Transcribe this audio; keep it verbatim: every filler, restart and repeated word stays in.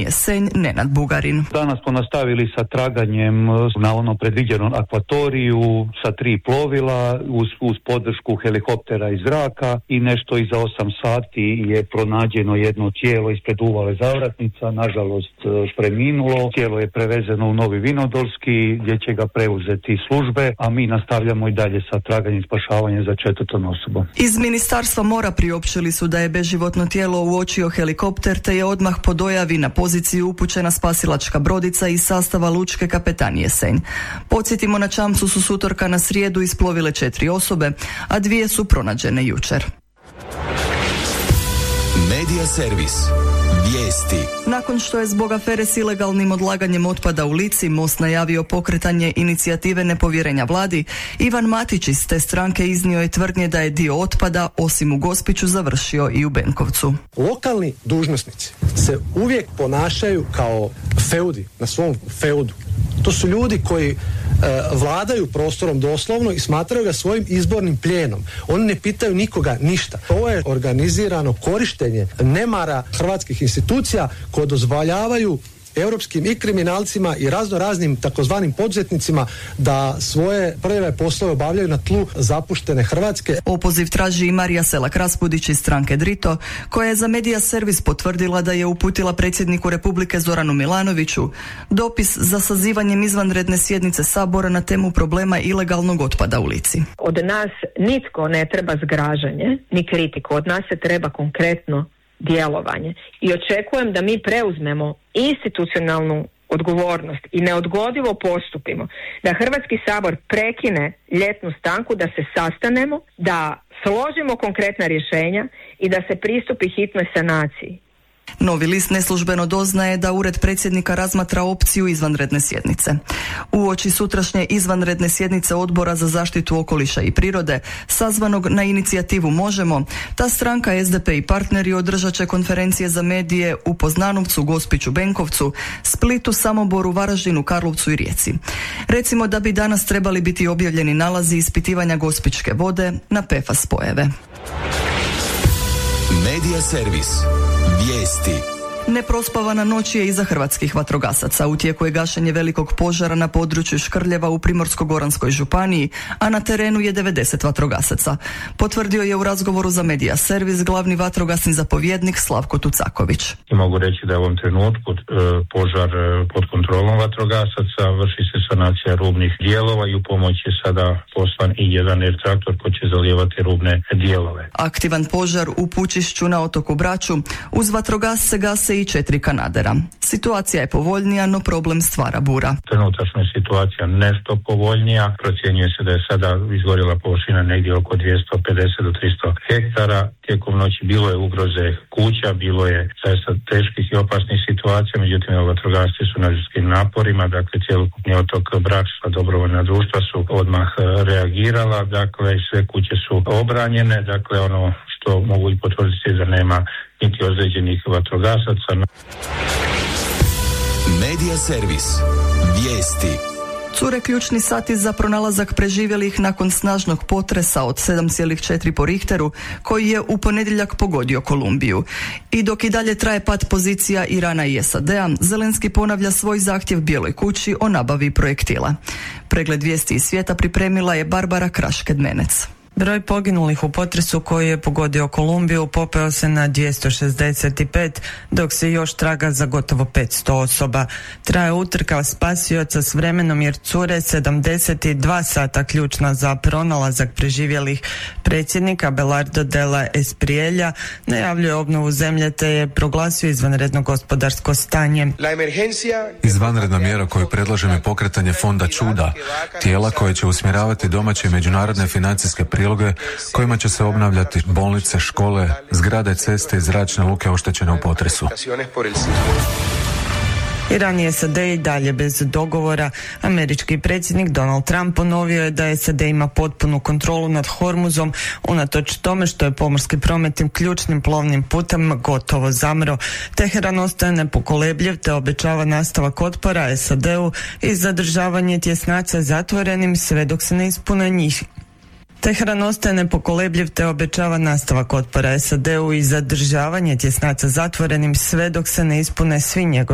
kapetanije Senj Nenad Bugarin. Danas smo nastavili sa traganjem na onom predviđenom akvatoriju sa tri plovila uz, uz podršku helikoptera iz zraka i nešto iza osam sati je pronađeno jedno tijelo ispred uvale Zavratnica, nažalost preminulo. Tijelo je prevezeno u Novi Vinodolski gdje će ga preuzeti službe, a mi nastavljamo i dalje sa traganjem i spašavanjem za četvrtom osobom. Iz Ministarstva mora priopćili su da je beživotno tijelo uočio helikopter te je odmah po dojavi na poziciju upućena spasilačka brodica iz sastava lučke kapetanije Senj. Podsjetimo, na čamcu su s utorka na srijedu isplovile četiri osobe, a dvije su pronađene jučer. Medija servis. Vijesti. Nakon što je zbog afere s ilegalnim odlaganjem otpada u Lici Most najavio pokretanje inicijative nepovjerenja vladi, Ivan Matić iz te stranke iznio je tvrdnje da je dio otpada, osim u Gospiću, završio i u Benkovcu. Lokalni dužnosnici se uvijek ponašaju kao feudi, na svom feudu. To su ljudi koji e, vladaju prostorom doslovno i smatraju ga svojim izbornim plijenom. Oni ne pitaju nikoga ništa. Ovo je organizirano korištenje nemara hrvatskih institucija koje dozvoljavaju europskim i kriminalcima i razno raznim takozvanim poduzetnicima da svoje prve poslove obavljaju na tlu zapuštene Hrvatske. Opoziv traži i Marija Selak Raspudić iz stranke Drito, koja je za Medija servis potvrdila da je uputila predsjedniku Republike Zoranu Milanoviću dopis za sazivanjem izvanredne sjednice Sabora na temu problema ilegalnog otpada u Lici. Od nas nitko ne treba zgražanje ni kritiku, od nas se treba konkretno djelovanje i očekujem da mi preuzmemo institucionalnu odgovornost i neodgodivo postupimo, da Hrvatski sabor prekine ljetnu stanku, da se sastanemo, da složimo konkretna rješenja i da se pristupi hitnoj sanaciji. Novi list neslužbeno doznaje da Ured predsjednika razmatra opciju izvanredne sjednice. Uoči sutrašnje izvanredne sjednice Odbora za zaštitu okoliša i prirode, sazvanog na inicijativu Možemo, ta stranka, S D P i partneri održat će konferencije za medije u Poznanovcu, Gospiću, Benkovcu, Splitu, Samoboru, Varaždinu, Karlovcu i Rijeci. Recimo da bi danas trebali biti objavljeni nalazi ispitivanja gospićke vode na P F A S spojeve. Medija servis. Vijesti. Neprospavana noć je iza hrvatskih vatrogasaca. U tijeku je gašenje velikog požara na području Škrljeva u Primorsko-goranskoj županiji, a na terenu je devedeset vatrogasaca. Potvrdio je u razgovoru za Medija servis glavni vatrogasni zapovjednik Slavko Tucaković. I mogu reći da je u ovom trenutku e, požar e, pod kontrolom vatrogasaca, vrši se sanacija rubnih dijelova i u pomoć je sada poslan i jedan er traktor koji će zalijevati rubne dijelove. Aktivan požar u Pučišću na otoku Braču, uz vatrogasce gase i četiri kanadera. Situacija je povoljnija, no problem stvara bura. Trenutačno je situacija nešto povoljnija. Procjenjuje se da je sada izgorila površina negdje oko dvjesto pedeset do tristo hektara. Tijekom noći bilo je ugroze kuća, bilo je zaista teških i opasnih situacija, međutim vatrogasci su na ljudskim naporima, dakle cjelokupni otok Brač, sva dobrovoljna društva su odmah reagirala, dakle sve kuće su obranjene, dakle ono što mogu i potvrditi da nema niti ozlijeđenih vatrogasaca. Medija servis. Vijesti. Cure ključni sati za pronalazak preživjelih nakon snažnog potresa od sedam zarez četiri po Richteru koji je u ponedjeljak pogodio Kolumbiju. I dok i dalje traje pad pozicija Irana i S A D-a, Zelenski ponavlja svoj zahtjev Bijeloj kući o nabavi projektila. Pregled vijesti iz svijeta pripremila je Barbara Kraške-Dmenec. Broj poginulih u potresu koji je pogodio Kolumbiju popeo se na dvjesto šezdeset pet, dok se još traga za gotovo petsto osoba. Traje utrka spasioca s vremenom jer cure sedamdeset dva sata ključna za pronalazak preživjelih. Predsjednik Abelardo de la Espriella najavljuje obnovu zemlje te je proglasio izvanredno gospodarsko stanje. Izvanredna mjera koju predlažem je pokretanje fonda čuda, tijela koje će usmjeravati domaće i međunarodne financijske priloge kojima će se obnavljati bolnice, škole, zgrade, ceste i zračne luke oštećene u potresu. Iran i S A D i dalje bez dogovora. Američki predsjednik Donald Trump ponovio je da S A D ima potpunu kontrolu nad Hormuzom, unatoč tome što je pomorski promet tim ključnim plovnim putem gotovo zamro. Teheran ostaje nepokolebljiv te obećava nastavak otpora S A D-u i zadržavanje tjesnaca zatvorenim sve dok se ne ispune njih. Teheran ostaje nepokolebljiv te obećava nastavak otpora S A D-u i zadržavanje tjesnaca zatvorenim sve dok se ne ispune svi njegovi